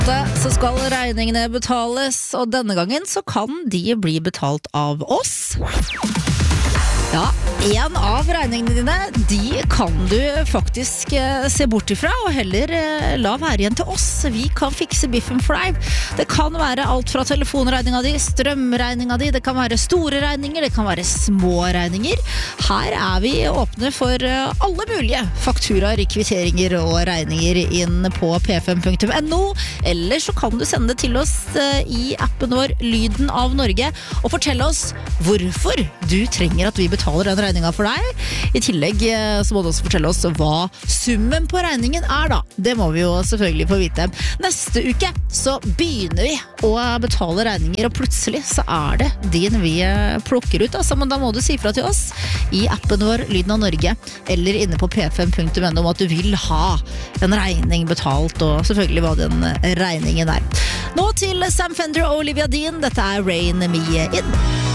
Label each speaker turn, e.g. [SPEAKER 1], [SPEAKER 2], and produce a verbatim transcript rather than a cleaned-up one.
[SPEAKER 1] Så skal regningene betales, og denne gangen så kan de bli betalt av oss. Ja, en av regningene dine, de kan du faktisk eh, se bort ifra, og heller eh, la være igjen til oss. Vi kan fikse biffen for deg. Det kan være alt fra telefonregninga di, strømregninga di, det kan være store regninger, det kan være små regninger. Her er vi åpne for eh, alle mulige fakturaer, kvitteringer og regninger inn på p fem punktum no, eller så kan du sende det til oss eh, i appen vår Lyden av Norge, og fortelle oss hvorfor du trenger at vi betaler betaler den regningen for deg. I tillegg så må du også fortelle oss hva summen på regningen er da. Det må vi jo selvfølgelig få vite. Neste uke så begynner vi å betale regninger, og plutselig så er det din vi plukker ut. Altså, men da må du si fra til oss i appen vår Lyden av Norge, eller inne på p fem punktum no om at du vil ha en regning betalt, og selvfølgelig hva den regningen er. Nå til Sam Fender og Olivia Dean. Dette er Rain Me In.